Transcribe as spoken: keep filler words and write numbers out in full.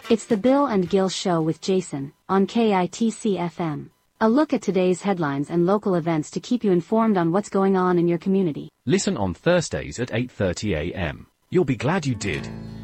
It's the Bill and Gil Show with Jason, on K I T C F M. A look at today's headlines and local events to keep you informed on what's going on in your community. Listen on Thursdays at eight thirty a m. You'll be glad you did.